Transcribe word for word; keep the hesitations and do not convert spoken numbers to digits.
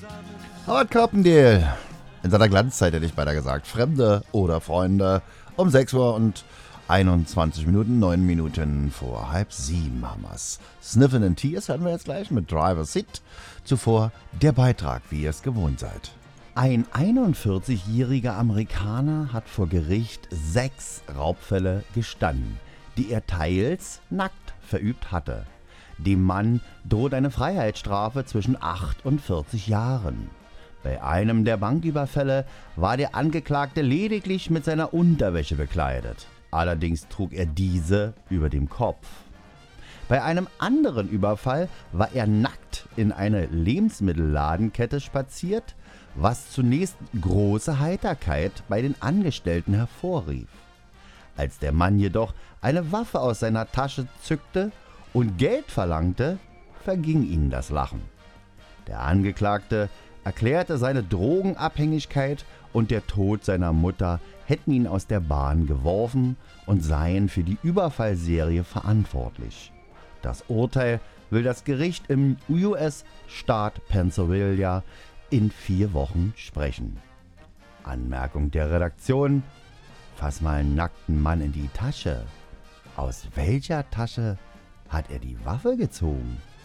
Howard Carpendale. In seiner Glanzzeit hätte ich beinahe gesagt. Fremde oder Freunde. Um sechs Uhr und einundzwanzig Minuten, neun Minuten vor halb sieben haben wir's. Sniffin' and Tears hören wir jetzt gleich mit Driver's Seat. Zuvor der Beitrag, wie ihr es gewohnt seid. Ein einundvierzigjähriger Amerikaner hat vor Gericht sechs Raubfälle gestanden, die er teils nackt verübt hatte. Dem Mann droht eine Freiheitsstrafe zwischen acht und vierzig Jahren. Bei einem der Banküberfälle war der Angeklagte lediglich mit seiner Unterwäsche bekleidet. Allerdings trug er diese über dem Kopf. Bei einem anderen Überfall war er nackt in eine Lebensmittelladenkette spaziert, was zunächst große Heiterkeit bei den Angestellten hervorrief. Als der Mann jedoch eine Waffe aus seiner Tasche zückte und Geld verlangte, verging ihnen das Lachen. Der Angeklagte erklärte seine Drogenabhängigkeit und der Tod seiner Mutter hätten ihn aus der Bahn geworfen und seien für die Überfallserie verantwortlich. Das Urteil will das Gericht im U S-Staat Pennsylvania in vier Wochen sprechen. Anmerkung der Redaktion: Fass mal einen nackten Mann in die Tasche. Aus welcher Tasche hat er die Waffe gezogen?